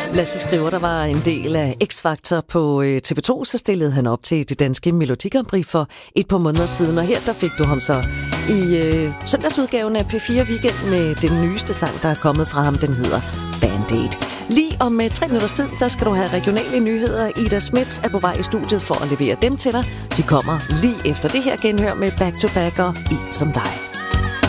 Lasse Skriver, der var en del af X-Factor på TV2, så stillede han op til det danske Melodi Grand Prix for et par måneder siden, og her der fik du ham så i søndagsudgaven af P4 Weekend med den nyeste sang, der er kommet fra ham. Den hedder Band-Aid. Lige om 3 minutters tid, der skal du have regionale nyheder. Ida Schmidt er på vej i studiet for at levere dem til dig. De kommer lige efter det her genhør med Back to Back og En som dig.